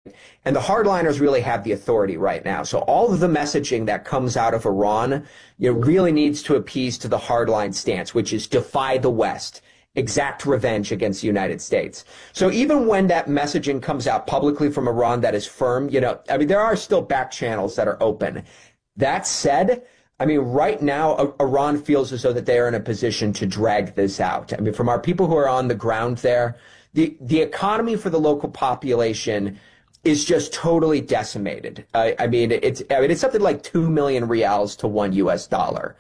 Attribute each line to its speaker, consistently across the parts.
Speaker 1: And the hardliners really have the authority right now. So all of the messaging that comes out of Iran, really needs to appease to the hardline stance, which is defy the West, exact revenge against the United States. So even when that messaging comes out publicly from Iran that is firm, there are still back channels that are open. That said, right now, Iran feels as though that they are in a position to drag this out. From our people who are on the ground there, the economy for the local population is just totally decimated. It's something like 2 million rials to $1.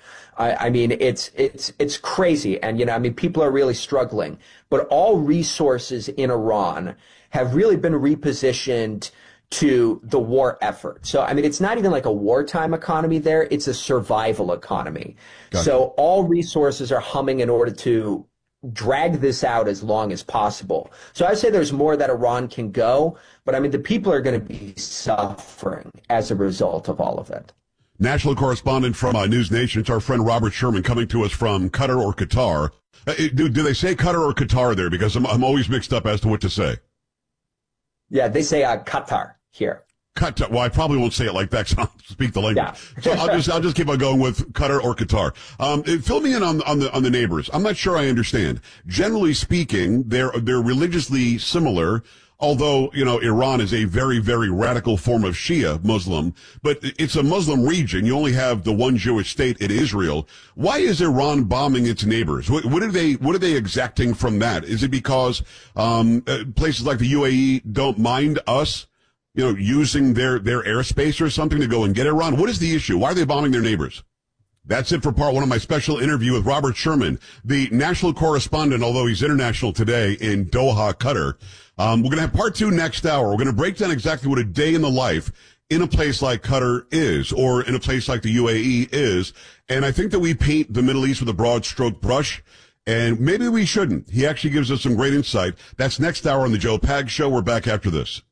Speaker 1: It's crazy. And, people are really struggling. But all resources in Iran have really been repositioned to the war effort. So, it's not even like a wartime economy there. It's a survival economy. Gotcha. So all resources are humming in order to drag this out as long as possible. So I'd say there's more that Iran can go, but the people are going to be suffering as a result of all of it.
Speaker 2: National correspondent from News Nation, it's our friend Robert Sherman coming to us from Qatar or Qatar. Do they say Qatar or Qatar there? Because I'm always mixed up as to what to say.
Speaker 1: Yeah, they say Qatar here.
Speaker 2: Qatar. Well, I probably won't say it like that because I don't speak the language.
Speaker 1: Yeah.
Speaker 2: So I'll just keep on going with Qatar or Qatar. Fill me in on the neighbors. I'm not sure I understand. Generally speaking, they're religiously similar. Although, Iran is a very, very radical form of Shia Muslim, but it's a Muslim region. You only have the one Jewish state in Israel. Why is Iran bombing its neighbors? What are they exacting from that? Is it because, places like the UAE don't mind us, using their airspace or something to go and get Iran? What is the issue? Why are they bombing their neighbors? That's it for part one of my special interview with Robert Sherman, the national correspondent, although he's international today, in Doha, Qatar. We're going to have part two next hour. We're going to break down exactly what a day in the life in a place like Qatar is, or in a place like the UAE is. And I think that we paint the Middle East with a broad stroke brush, and maybe we shouldn't. He actually gives us some great insight. That's next hour on the Joe Pags Show. We're back after this.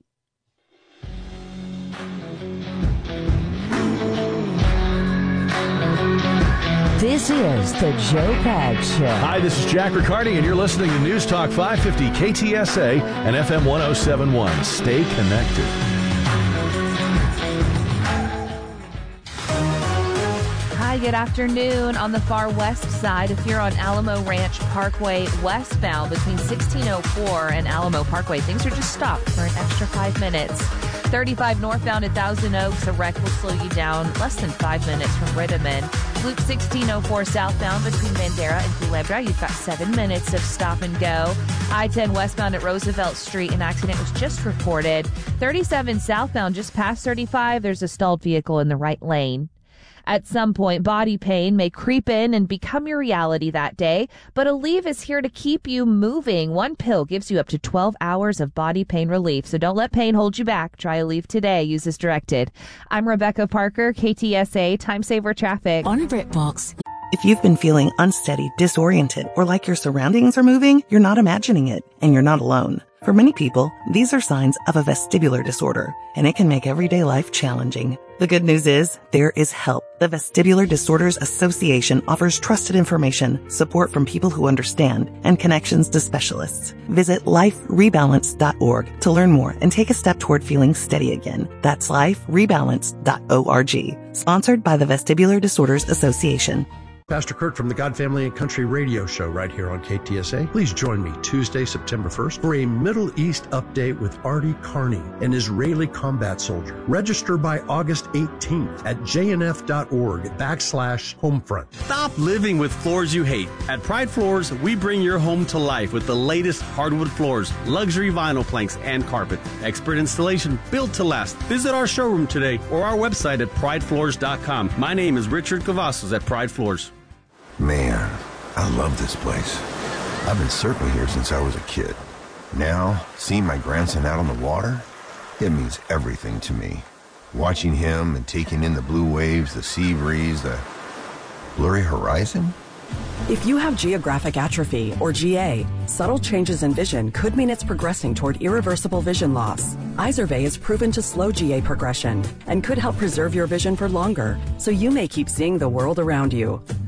Speaker 3: This is the Joe Pags Show.
Speaker 4: Hi, this is Jack Riccardi, and you're listening to News Talk 550 KTSA and FM 1071. Stay connected.
Speaker 5: Hi, good afternoon. On the far west side, if you're on Alamo Ranch Parkway westbound between 1604 and Alamo Parkway, things are just stopped for an extra 5 minutes. 35 northbound at Thousand Oaks, a wreck will slow you down less than 5 minutes from Rittiman. Loop 1604 southbound between Bandera and Culebra, you've got 7 minutes of stop and go. I-10 westbound at Roosevelt Street, an accident was just reported. 37 southbound just past 35, there's a stalled vehicle in the right lane. At some point, body pain may creep in and become your reality that day, but Aleve is here to keep you moving. One pill gives you up to 12 hours of body pain relief, so don't let pain hold you back. Try Aleve today. Use as directed. I'm Rebecca Parker, KTSA Time Saver Traffic.
Speaker 6: On BritBox. If you've been feeling unsteady, disoriented, or like your surroundings are moving, you're not imagining it, and you're not alone. For many people, these are signs of a vestibular disorder, and it can make everyday life challenging. The good news is, there is help. The Vestibular Disorders Association offers trusted information, support from people who understand, and connections to specialists. Visit liferebalance.org to learn more and take a step toward feeling steady again. That's liferebalance.org. Sponsored by the Vestibular Disorders Association.
Speaker 7: Pastor Kurt from the God, Family, and Country radio show right here on KTSA. Please join me Tuesday, September 1st for a Middle East update with Artie Carney, an Israeli combat soldier. Register by August 18th at jnf.org/homefront.
Speaker 8: Stop living with floors you hate. At Pride Floors, we bring your home to life with the latest hardwood floors, luxury vinyl planks, and carpet. Expert installation built to last. Visit our showroom today or our website at pridefloors.com. My name is Richard Cavazos at Pride Floors.
Speaker 9: Man, I love this place. I've been surfing here since I was a kid. Now, seeing my grandson out on the water, it means everything to me. Watching him and taking in the blue waves, the sea breeze, the blurry horizon.
Speaker 10: If you have geographic atrophy, or GA, subtle changes in vision could mean it's progressing toward irreversible vision loss. Izervay is proven to slow GA progression and could help preserve your vision for longer, so you may keep seeing the world around you.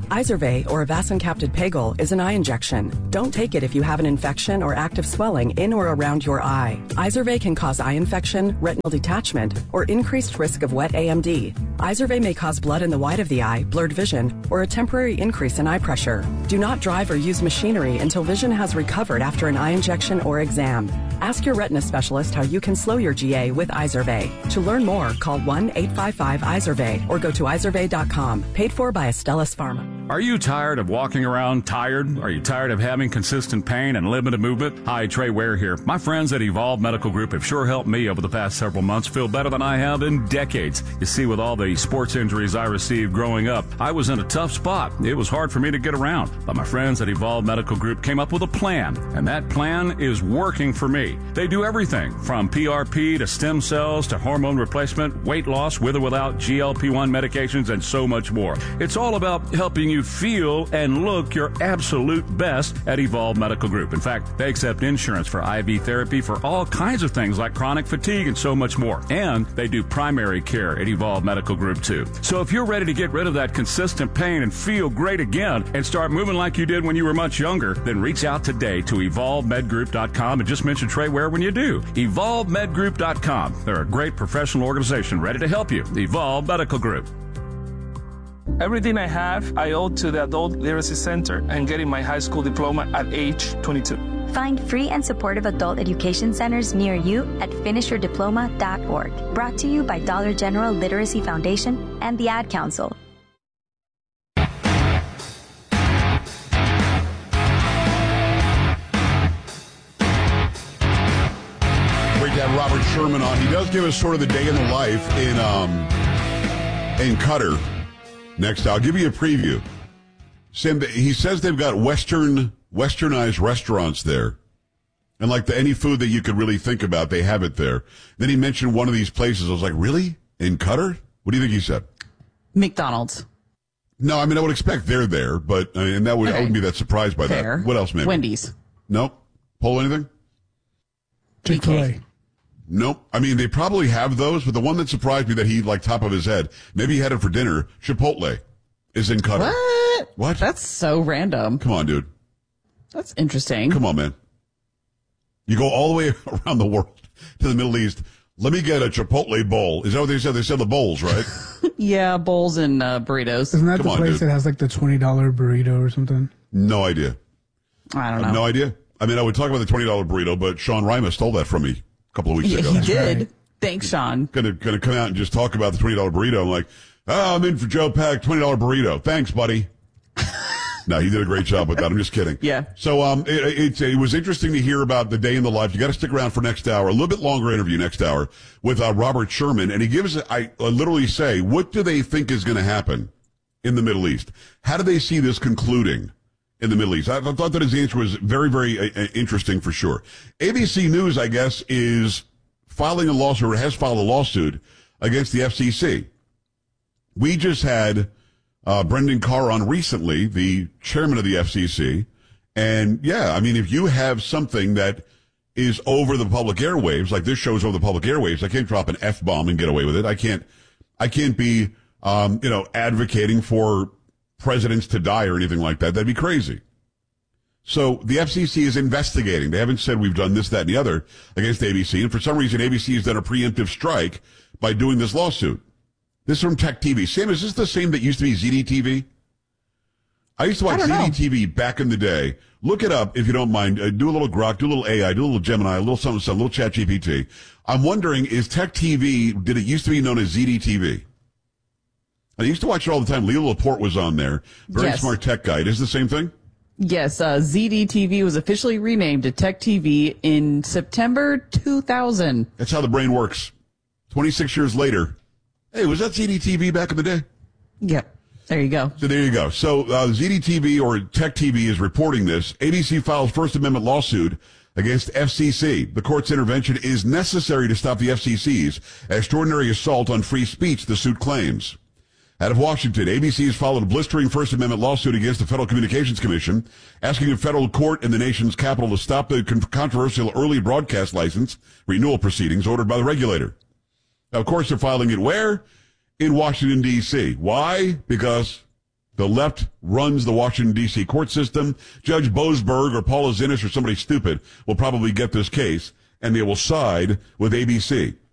Speaker 10: Izervay, or avacincaptad pegol, is an eye injection. Don't take it if you have an infection or active swelling in or around your eye. Izervay can cause eye infection, retinal detachment, or increased risk of wet AMD. Izervay may cause blood in the white of the eye, blurred vision, or a temporary increase in eye pressure. Do not drive or use machinery until vision has recovered after an eye injection or exam. Ask your retina specialist how you can slow your GA with Izervay. To learn more, call 1-855-IZERVAY or go to izervay.com. Paid for by Astellas Pharma.
Speaker 11: Are you tired of walking around tired? Are you tired of having consistent pain and limited movement? Hi, Trey Ware here. My friends at Evolve Medical Group have sure helped me over the past several months feel better than I have in decades. You see, with all the sports injuries I received growing up, I was in a tough spot. It was hard for me to get around. But my friends at Evolve Medical Group came up with a plan, and that plan is working for me. They do everything from PRP to stem cells to hormone replacement, weight loss with or without GLP-1 medications, and so much more. It's all about helping you feel and look your absolute best at Evolve Medical Group. In fact, they accept insurance for IV therapy for all kinds of things like chronic fatigue and so much more. And they do primary care at Evolve Medical Group too. So if you're ready to get rid of that consistent pain and feel great again and start moving like you did when you were much younger, then reach out today to evolvemedgroup.com and just mention Trey Ware when you do. evolvemedgroup.com. They're a great professional organization ready to help you. Evolve Medical Group.
Speaker 12: Everything I have, I owe to the Adult Literacy Center and getting my high school diploma at age 22.
Speaker 13: Find free and supportive adult education centers near you at finishyourdiploma.org. Brought to you by Dollar General Literacy Foundation and the Ad Council.
Speaker 2: Great to have Robert Sherman on. He does give us sort of the day in the life in Qatar. Next, I'll give you a preview. Sam, he says they've got westernized restaurants there. And like any food that you could really think about, they have it there. Then he mentioned one of these places. I was like, really? In Qatar? What do you think he said?
Speaker 14: McDonald's.
Speaker 2: No, I mean, I would expect they're there, but, and I wouldn't be that surprised by
Speaker 14: Fair.
Speaker 2: that. What else, maybe?
Speaker 14: Wendy's.
Speaker 2: Nope. Polo, anything?
Speaker 15: Chick-fil-A.
Speaker 2: Nope. I mean, they probably have those, but the one that surprised me that he, like, top of his head, maybe he had it for dinner, Chipotle is in Qatar. What?
Speaker 14: That's so random.
Speaker 2: Come on, dude.
Speaker 14: That's interesting.
Speaker 2: Come on, man. You go all the way around the world to the Middle East. Let me get a Chipotle bowl. Is that what they said? They said the bowls, right?
Speaker 14: Yeah, bowls and burritos.
Speaker 15: Isn't that the place that has like the $20 burrito or something?
Speaker 2: No idea.
Speaker 14: I don't know.
Speaker 2: No idea. I mean, I would talk about the $20 burrito, but Sean Rima stole that from me a couple of weeks ago.
Speaker 14: He did. Right. Thanks, Sean.
Speaker 2: Gonna come out and just talk about the $20 burrito. I'm like, I'm in for Joe Pack, $20 burrito. Thanks, buddy. No, he did a great job with that. I'm just kidding.
Speaker 14: Yeah.
Speaker 2: So it was interesting to hear about the day in the life. You got to stick around for next hour, a little bit longer interview next hour with Robert Sherman. And he gives, I literally say, what do they think is going to happen in the Middle East? How do they see this concluding in the Middle East? I thought that his answer was very, very interesting for sure. ABC News, I guess, is filing a lawsuit or has filed a lawsuit against the FCC. We just had Brendan Carr on recently, the chairman of the FCC. And yeah, I mean, if you have something that is over the public airwaves, like this show's over the public airwaves, I can't drop an F-bomb and get away with it. I can't be, advocating for presidents to die or anything like that. That'd be crazy. So the FCC is investigating. They haven't said we've done this, that, and the other against ABC. And for some reason, ABC has done a preemptive strike by doing this lawsuit. This is from Tech TV. Sam, is this the same that used to be ZDTV? I used to watch ZDTV back in the day. Look it up if you don't mind. Do a little Grok, do a little AI, do a little Gemini, a little something, a little ChatGPT. I'm wondering, is Tech TV, did it used to be known as ZDTV? I used to watch it all the time. Leo Laporte was on there. Very smart tech guy. Is it the same thing?
Speaker 14: Yes. ZDTV was officially renamed to Tech TV in September 2000.
Speaker 2: That's how the brain works. 26 years later. Hey, was that ZDTV back in the day?
Speaker 14: Yep. There you go.
Speaker 2: So there you go. So ZDTV or Tech TV is reporting this. ABC files First Amendment lawsuit against FCC. The court's intervention is necessary to stop the FCC's extraordinary assault on free speech, the suit claims. Out of Washington, ABC has followed a blistering First Amendment lawsuit against the Federal Communications Commission, asking a federal court in the nation's capital to stop the controversial early broadcast license renewal proceedings ordered by the regulator. Now, of course, they're filing it where? In Washington, D.C. Why? Because The left runs the Washington, D.C. court system. Judge Boasberg or Paula Zinnes or somebody stupid will probably get this case, and they will side with ABC.